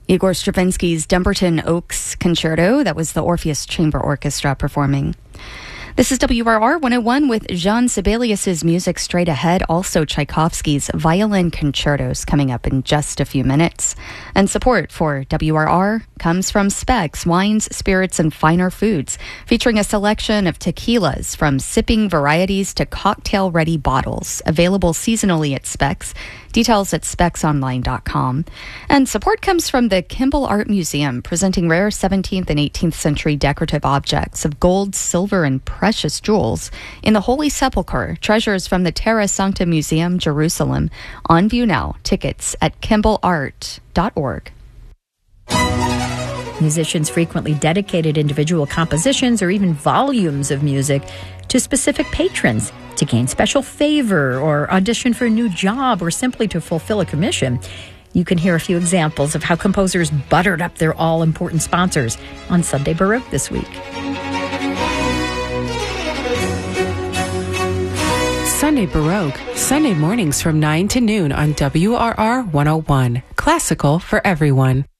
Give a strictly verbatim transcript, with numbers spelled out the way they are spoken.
Igor Stravinsky's Dumbarton Oaks Concerto. That was the Orpheus Chamber Orchestra performing. This is W R R one oh one with Jean Sibelius's music straight ahead. Also Tchaikovsky's violin concertos coming up in just a few minutes. And support for W R R comes from Specs, Wines, Spirits, and Finer Foods, featuring a selection of tequilas from sipping varieties to cocktail-ready bottles, available seasonally at Specs. Details at specs online dot com. And support comes from the Kimball Art Museum, presenting rare seventeenth and eighteenth century decorative objects of gold, silver, and precious jewels in the Holy Sepulchre, treasures from the Terra Sancta Museum, Jerusalem. On view now. Tickets at kimball art dot org. Musicians frequently dedicated individual compositions or even volumes of music to specific patrons to gain special favor or audition for a new job or simply to fulfill a commission. You can hear a few examples of how composers buttered up their all-important sponsors on Sunday Baroque this week. Sunday Baroque, Sunday mornings from nine to noon on W R R one oh one. Classical for everyone.